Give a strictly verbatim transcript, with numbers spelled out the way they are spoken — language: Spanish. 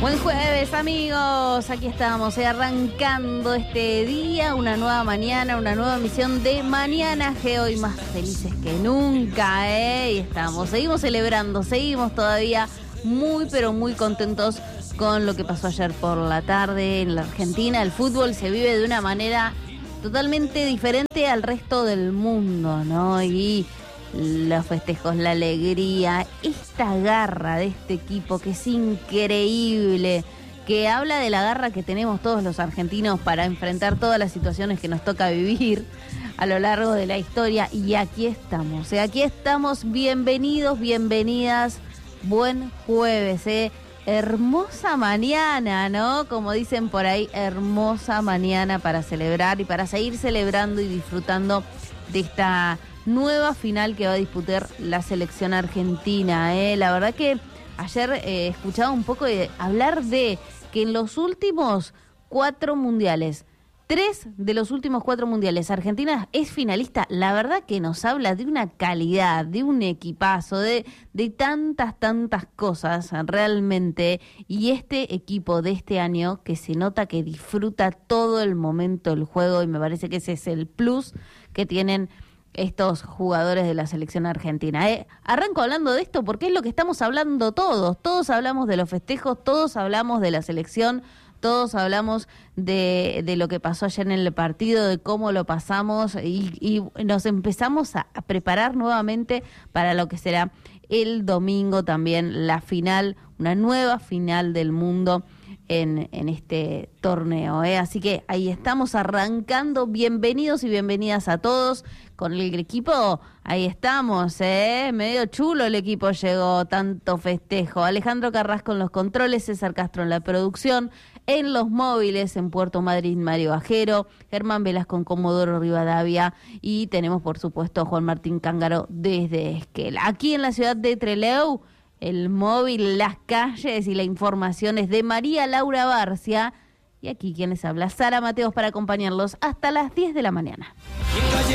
Buen jueves, amigos. Aquí estamos, eh, arrancando este día, una nueva mañana, una nueva emisión de Mañana G. Hoy más felices que nunca, ¿eh? Y estamos, seguimos celebrando, seguimos todavía muy, pero muy contentos con lo que pasó ayer por la tarde en la Argentina. El fútbol se vive de una manera totalmente diferente al resto del mundo, ¿no? Y los festejos, la alegría, esta garra de este equipo que es increíble, que habla de la garra que tenemos todos los argentinos para enfrentar todas las situaciones que nos toca vivir a lo largo de la historia. Y aquí estamos, ¿eh? Aquí estamos, bienvenidos, bienvenidas, buen jueves, ¿eh? Hermosa mañana, ¿no? Como dicen por ahí, hermosa mañana para celebrar y para seguir celebrando y disfrutando de esta nueva final que va a disputar la selección argentina, ¿eh? La verdad que ayer eh, escuchaba un poco de hablar de que en los últimos cuatro mundiales, tres de los últimos cuatro mundiales, Argentina es finalista. La verdad que nos habla de una calidad, de un equipazo, de, de tantas, tantas cosas realmente. Y este equipo de este año que se nota que disfruta todo el momento del juego, y me parece que ese es el plus que tienen estos jugadores de la selección argentina. ¿eh? Arranco hablando de esto porque es lo que estamos hablando todos. Todos hablamos de los festejos, todos hablamos de la selección, todos hablamos de, de lo que pasó ayer en el partido, de cómo lo pasamos y, y nos empezamos a, a preparar nuevamente para lo que será el domingo también, la final, una nueva final del mundo en, en este torneo. ¿eh? Así que ahí estamos arrancando. Bienvenidos y bienvenidas a todos. Con el equipo, ahí estamos, ¿eh? Medio chulo el equipo llegó, tanto festejo. Alejandro Carrasco en los controles, César Castro en la producción, en los móviles, en Puerto Madryn, Mario Bajero, Germán Velasco en Comodoro Rivadavia, y tenemos, por supuesto, a Juan Martín Cángaro desde Esquel. Aquí en la ciudad de Trelew, el móvil, las calles y la información es de María Laura Barcia. Y aquí quien les habla, Sara Mateos, para acompañarlos hasta las diez de la mañana.